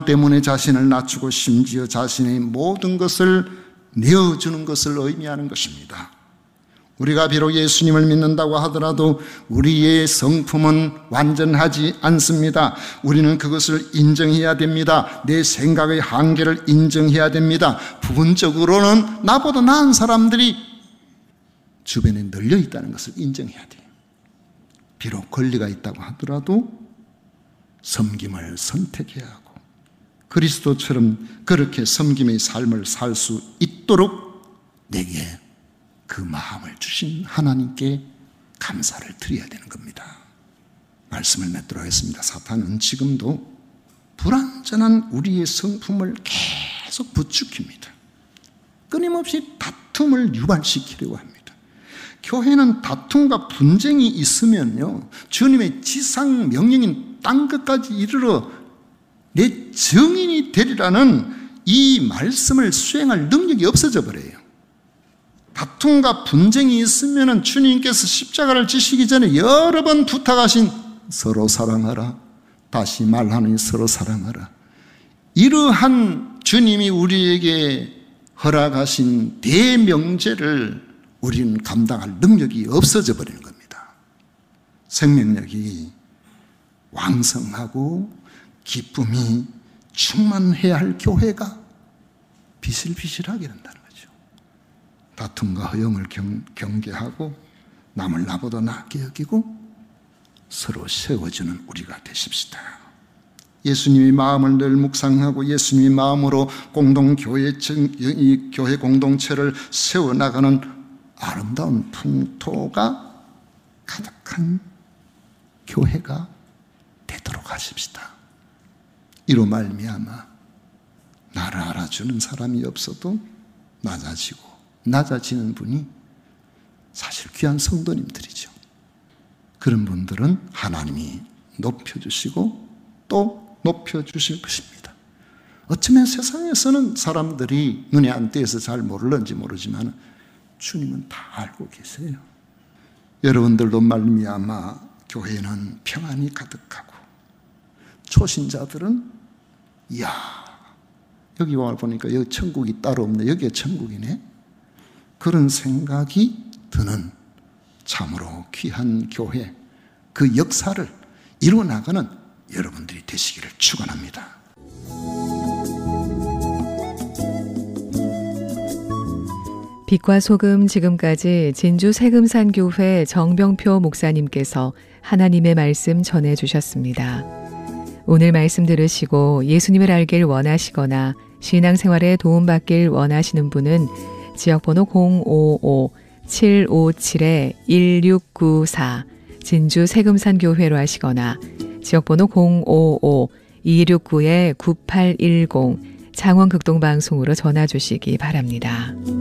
때문에 자신을 낮추고 심지어 자신의 모든 것을 내어주는 것을 의미하는 것입니다. 우리가 비록 예수님을 믿는다고 하더라도 우리의 성품은 완전하지 않습니다. 우리는 그것을 인정해야 됩니다. 내 생각의 한계를 인정해야 됩니다. 부분적으로는 나보다 나은 사람들이 주변에 널려 있다는 것을 인정해야 돼요. 비록 권리가 있다고 하더라도 섬김을 선택해야 하고 그리스도처럼 그렇게 섬김의 삶을 살 수 있도록 내게 그 마음을 주신 하나님께 감사를 드려야 되는 겁니다. 말씀을 맺도록 하겠습니다. 사탄은 지금도 불완전한 우리의 성품을 계속 부추깁니다. 끊임없이 다툼을 유발시키려고 합니다. 교회는 다툼과 분쟁이 있으면요, 주님의 지상 명령인 땅 끝까지 이르러 내 증인이 되리라는 이 말씀을 수행할 능력이 없어져 버려요. 다툼과 분쟁이 있으면 주님께서 십자가를 지시기 전에 여러 번 부탁하신 서로 사랑하라, 다시 말하니 서로 사랑하라, 이러한 주님이 우리에게 허락하신 대명제를 우리는 감당할 능력이 없어져 버리는 겁니다. 생명력이 왕성하고 기쁨이 충만해야 할 교회가 비실비실하게 된다는 거죠. 다툼과 허영을 경계하고 남을 나보다 낫게 여기고 서로 세워주는 우리가 되십시다. 예수님의 마음을 늘 묵상하고 예수님의 마음으로 교회 공동체를 세워나가는 아름다운 풍토가 가득한 교회가 되도록 하십시다. 이로 말미암아 나를 알아주는 사람이 없어도 낮아지는 분이 사실 귀한 성도님들이죠. 그런 분들은 하나님이 높여주시고 또 높여주실 것입니다. 어쩌면 세상에서는 사람들이 눈에 안 띄어서 잘 모를는지 모르지만 주님은 다 알고 계세요. 여러분들도 말미암아 교회는 평안이 가득하고 초신자들은 이야, 여기 와 보니까 여기 천국이 따로 없네, 여기가 천국이네, 그런 생각이 드는 참으로 귀한 교회, 그 역사를 이루어나가는 여러분들이 되시기를 축원합니다. 빛과 소금, 지금까지 진주 세금산교회 정병표 목사님께서 하나님의 말씀 전해주셨습니다. 오늘 말씀 들으시고 예수님을 알길 원하시거나 신앙생활에 도움받길 원하시는 분은 지역번호 055-757-1694 진주 세금산교회로 하시거나 지역번호 055-269-9810 창원극동방송으로 전화 주시기 바랍니다.